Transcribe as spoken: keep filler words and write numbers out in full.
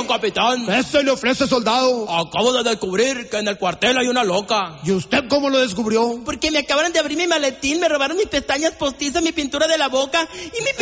capitán. Eso le ofrece, soldado. Acabo de descubrir que en el cuartel hay una loca. ¿Y usted cómo lo descubrió? Porque me acaban de abrir mi maletín, me robaron mis pestañas postizas, mi pintura de la boca y mi